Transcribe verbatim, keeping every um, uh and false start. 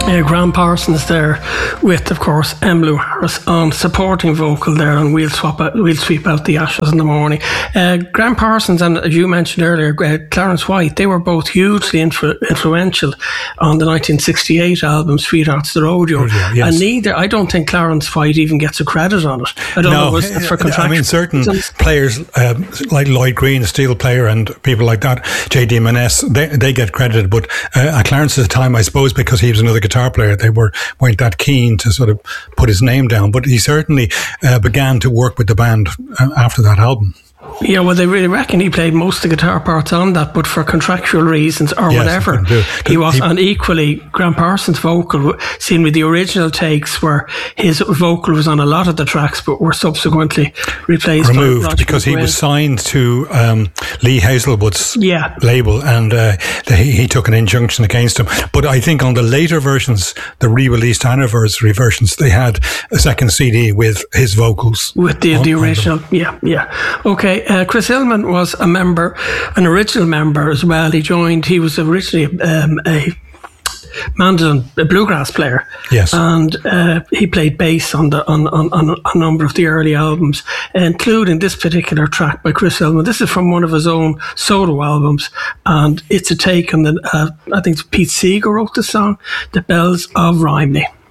Uh, Graham Parsons there with, of course, Emmylou Harris on supporting vocal there on We'll, swap out, we'll Sweep Out the Ashes in the Morning. Uh, Graham Parsons and, as you mentioned earlier, uh, Clarence White, they were both hugely influ- influential on the nineteen sixty-eight album Sweethearts the Rodeo. Rodeo, yes. And neither, I don't think Clarence White even gets a credit on it. I don't no, know if it's for contractual I mean, certain reasons. players um, like Lloyd Green, a steel player, and people like that, J D Maness, they, they get credited. But uh, at Clarence's time, I suppose because he was another guitar player, they were, weren't that keen to sort of put his name down. But he certainly uh, began to work with the band uh, after that album. Yeah, well, they really reckon he played most of the guitar parts on that, but for contractual reasons or yes, whatever, he was. He, and equally, Graham Parsons' vocal, seen with the original takes, where his vocal was on a lot of the tracks, but were subsequently replaced, removed by because he was signed to um, Lee Hazelwood's yeah. label, and uh, the, he, he took an injunction against him. But I think on the later versions, the re-released anniversary versions, they had a second C D with his vocals with the, on, the original. Yeah, yeah. Okay. Uh, Chris Hillman was a member, an original member as well. He joined, he was originally um, a mandolin, a bluegrass player. Yes. And uh, he played bass on, the, on, on, on a number of the early albums, including this particular track by Chris Hillman. This is from one of his own solo albums, and it's a take on the, uh, I think Pete Seeger wrote the song, The Bells of Rhymney.